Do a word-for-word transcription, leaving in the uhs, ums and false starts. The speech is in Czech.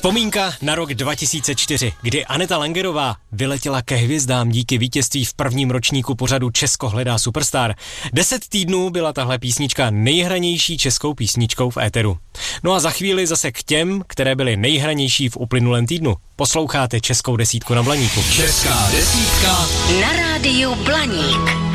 Vzpomínka na rok dva tisíce čtyři, kdy Aneta Langerová vyletěla ke hvězdám díky vítězství v prvním ročníku pořadu Česko hledá superstar. Deset týdnů byla tahle písnička nejhranější českou písničkou v éteru. No a za chvíli zase k těm, které byly nejhranější v uplynulém týdnu. Posloucháte Českou desítku na Blaníku. Česká desítka na rádiu Blaník.